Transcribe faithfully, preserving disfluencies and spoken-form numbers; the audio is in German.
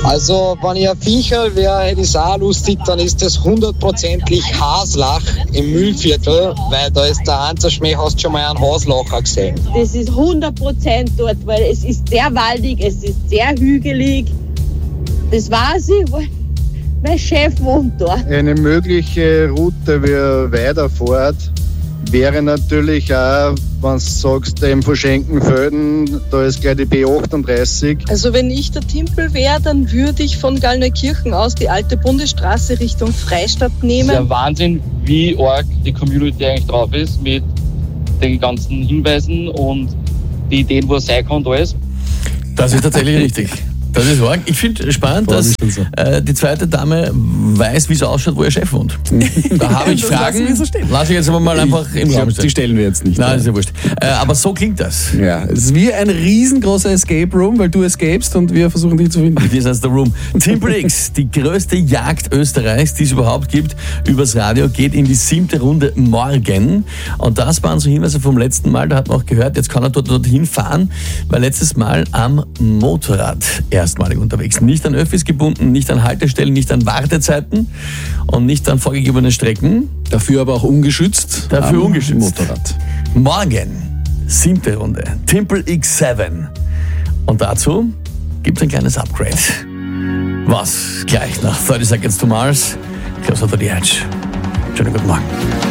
Also, wenn ich ein Viecherl wäre, hätte ich es auch lustig, dann ist das hundertprozentig Haslach im Mühlviertel, weil da ist der Anzerschmäh, hast du schon mal einen Haslacher gesehen. Das ist hundert Prozent dort, weil es ist sehr waldig, es ist sehr hügelig. Das weiß ich, weil mein Chef wohnt dort. Eine mögliche Route, wie er weiterfährt, wäre natürlich auch, wenn du sagst, eben von Schenkenfelden, da ist gleich die B achtunddreißig. Also wenn ich der Timpel wäre, dann würde ich von Gallneukirchen aus die alte Bundesstraße Richtung Freistadt nehmen. Es ist ja Wahnsinn, wie arg die Community eigentlich drauf ist mit den ganzen Hinweisen und die Ideen, wo es sein kann und alles. Das ist tatsächlich richtig. Das ist arg. Ich finde spannend, dass so. äh, die zweite Dame weiß, wie es ausschaut, wo ihr Chef wohnt. Da habe ich Fragen. Lass, so Lass ich jetzt aber mal einfach im Raum stellen. Die stellen wir jetzt nicht. Nein, das ist ja wurscht. Äh, aber so klingt das. Ja, es ist wie ein riesengroßer Escape Room, weil du escapest und wir versuchen dich zu finden. Das heißt der Room. Timpel X, die größte Jagd Österreichs, die es überhaupt gibt, übers Radio, geht in die siebte Runde morgen. Und das waren so Hinweise vom letzten Mal. Da hat man auch gehört, jetzt kann er dort dorthin fahren, weil letztes Mal am Motorrad erstmalig unterwegs. Nicht an Öffis gebunden, nicht an Haltestellen, nicht an Wartezeiten und nicht an vorgegebene Strecken. Dafür aber auch ungeschützt. Dafür ungeschützt. Motorrad. Morgen, siebte Runde, Timpel X sieben. Und dazu gibt es ein kleines Upgrade. Was? Gleich nach thirty Seconds to Mars. Closer to the Edge. Schönen guten Morgen.